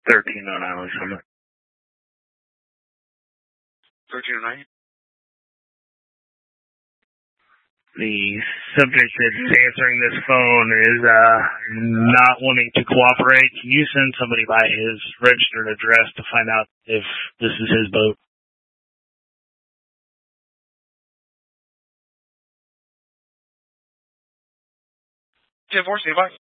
1309 Summit. 1309? The subject that is answering this phone is not wanting to cooperate. Can you send somebody by his registered address to find out if this is his boat? 10-4, stand by.